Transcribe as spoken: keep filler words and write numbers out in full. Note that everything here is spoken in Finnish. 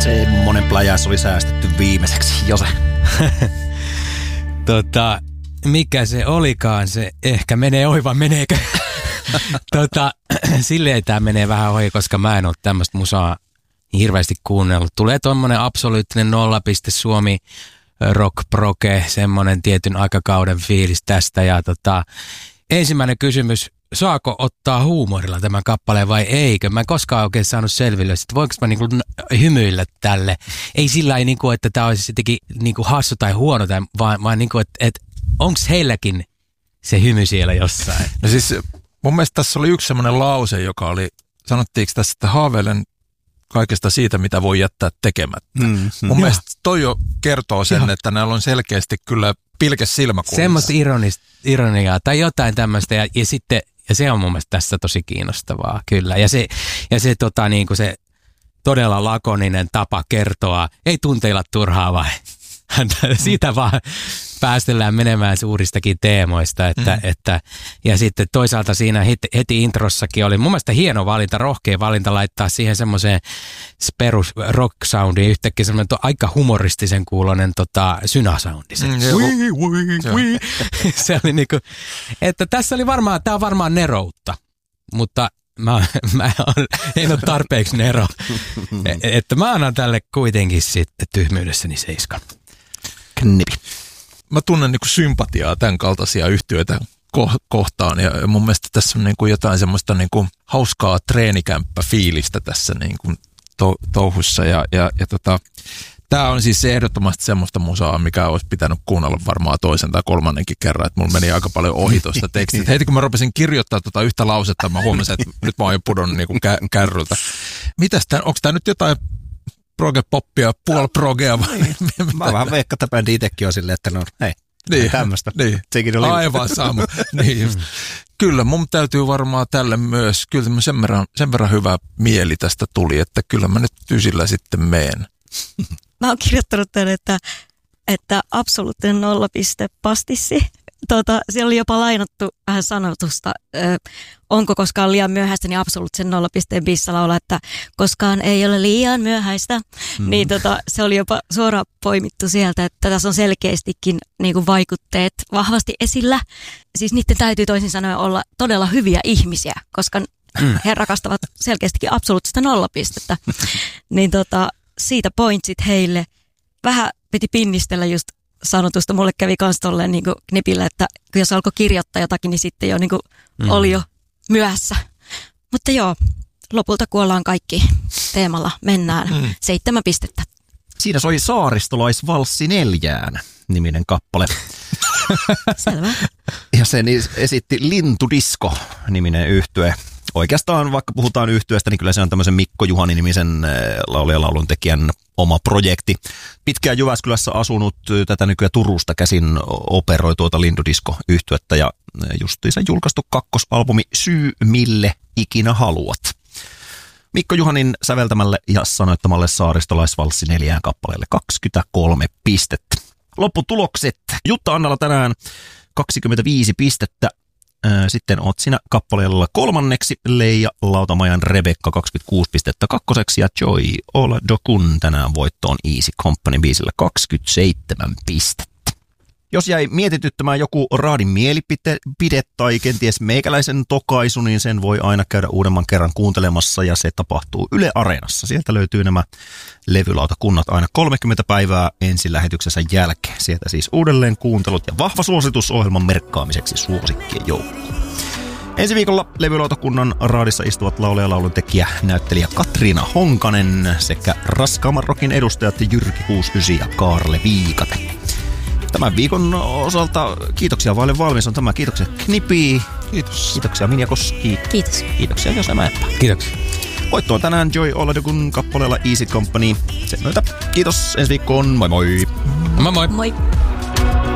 Semmonen pläjäs oli säästetty viimeiseksi, Jose. tota, mikä se olikaan se, ehkä menee ohi vai meneekö? tota, silleen tää menee vähän ohi, koska mä en ole tämmöistä musaa hirveästi kuunnellut. Tulee tommonen absoluuttinen nollapiste Suomi rock proge, semmonen tietyn aikakauden fiilis tästä. Ja tota, ensimmäinen kysymys, saako ottaa huumorilla tämän kappaleen vai eikö? Mä en koskaan oikein saanut selville, että voinko mä niinku hymyillä tälle. Ei sillä ei niinku, että tää olisi jotenkin niinku hassu tai huono, tai, vaan, vaan niinku, että et, onko heilläkin se hymy siellä jossain? No siis mun mielestä tässä oli yksi semmoinen lause, joka oli, sanottiinko tässä, että haaveilen kaikesta siitä, mitä voi jättää tekemättä. Mm, mm. Mun ja. mielestä toi jo kertoo sen, ja. että näillä on selkeästi kyllä pilkes silmäkulmassa. Semmoista ironista, ironiaa tai jotain tämmöistä ja, ja sitten ja se on mun mielestä tässä tosi kiinnostavaa, kyllä. Ja se, ja se, tota, niin kuin se todella lakoninen tapa kertoa, ei tunteilla turhaa vai. Siitä vaan päästellään menemään suuristakin teemoista. Että, mm. että, ja sitten toisaalta siinä heti, heti introssakin oli mun mielestä hieno valinta, rohkea valinta laittaa siihen semmoiseen perus rock soundiin yhtäkkiä semmoinen to, aika humoristisen kuulonen tota, synasoundi. Se, mm, wii, wii, wii. Se oli niinku, että tässä oli varmaan, tää on varmaan neroutta, mutta mä, mä on, en ole tarpeeksi nero. Että mä annan tälle kuitenkin sitten tyhmyydessäni seiskan. Knipi. Mä tunnen niinku sympatiaa tämän kaltaisia yhtiöitä ko- kohtaan ja mun mielestä tässä on niinku jotain semmoista niinku hauskaa treenikämppä-fiilistä tässä niinku to- touhussa ja, ja, ja tota, tää on siis ehdottomasti semmoista musaa, mikä olisi pitänyt kuunnella varmaan toisen tai kolmannenkin kerran, että mulla meni aika paljon ohi tuosta tekstistä. Heti kun mä rupesin kirjoittaa tota yhtä lausetta, mä huomasin, että nyt mä oon jo pudonnut niinku kä- kärryltä. Mitäs tää, onko tää nyt jotain proge-poppia, puol-progea vai? Mä vähän veikkaan, että bändi itsekin on silleen, että no hei, niin, tämmöistä. Niin. Aivan sama. niin. Kyllä, mun täytyy varmaan tälle myös, kyllä sen verran, sen verran hyvä mieli tästä tuli, että kyllä mä nyt tysillä sitten meen. Mä oon kirjoittanut tänne, että, että absoluuttinen nollapiste pastissi. Tota, siellä oli jopa lainattu vähän sanotusta, ö, onko koskaan liian myöhäistä, niin absoluuttisen nollapisteen biissä laulaa, että koskaan ei ole liian myöhäistä. Mm. Niin tota, se oli jopa suoraan poimittu sieltä, että tässä on selkeästikin niin kuin vaikutteet vahvasti esillä. Siis niiden täytyy toisin sanoen olla todella hyviä ihmisiä, koska mm. he rakastavat selkeästikin absoluuttista nollapistettä. niin tota, siitä pointsit heille. Vähän piti pinnistellä just sanotusta. Mulle kävi kans tolleen niin kuin knipillä, että jos alkoi kirjoittaa jotakin, niin sitten jo niin kuin mm. oli jo myöhässä. Mutta joo, lopulta kun ollaan kaikki teemalla, mennään mm. seitsemän pistettä. Siinä soi Saaristolaisvalssi neljään niminen kappale. Selvä. Ja sen esitti Lintudisko niminen yhtye. Oikeastaan vaikka puhutaan yhtyeestä, niin kyllä se on tämmöisen Mikko Juhani-nimisen laulaja-laulun tekijän oma projekti. Pitkään Jyväskylässä asunut, tätä nykyään Turusta käsin operoi tuota Lintudisko-yhtyettä ja justiinsa julkaistu kakkosalbumi Syy mille ikinä haluat. Mikko Juhanin säveltämälle ja sanoittamalle Saaristolaisvalssi neljään kappaleelle kaksikymmentäkolme pistettä. Lopputulokset. Jutta Annala tänään kaksikymmentäviisi pistettä. Sitten oot sinä kappaleella kolmanneksi, Leija Lautamajan Rebekka kaksikymmentäkuusi pistettä kakkoseksi ja Joy Oladokun tänään voittoon Easy Company biisillä kaksikymmentäseitsemän pistettä. Jos jäi mietityttämään joku raadin mielipide tai kenties meikäläisen tokaisu, niin sen voi aina käydä uudemman kerran kuuntelemassa ja se tapahtuu Yle Areenassa. Sieltä löytyy nämä levylautakunnat aina kolmekymmentä päivää ensilähetyksensä jälkeen. Sieltä siis uudelleen kuuntelut ja vahva suositus ohjelman merkkaamiseksi suosikkien joukkoon. Ensi viikolla levylautakunnan raadissa istuvat laulaja-laulun tekijä, näyttelijä Katriina Honkanen sekä raskaamman rokin edustajat Jyrki kuusikymmentäyhdeksän ja Kaarle Viikate. Tämän viikon osalta kiitoksia vaille valmis on tämä. Kiitoksia Knipi. Kiitos. Kiitoksia Minja Koski. Kiitos. Kiitoksia Jose Mäenpää. Kiitoksia. Voitto on tänään Joy Oladokun kappaleella Easy Company. Sen myötä kiitos ensi viikkoon. Moi moi. Moi moi. Moi.